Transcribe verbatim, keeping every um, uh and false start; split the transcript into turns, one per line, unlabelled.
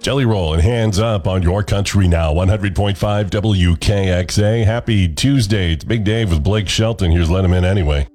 Jelly Roll and Hands Up on Your Country Now, one hundred point five W K X A. Happy Tuesday. It's Big Dave with Blake Shelton. Here's Let Him In Anyway.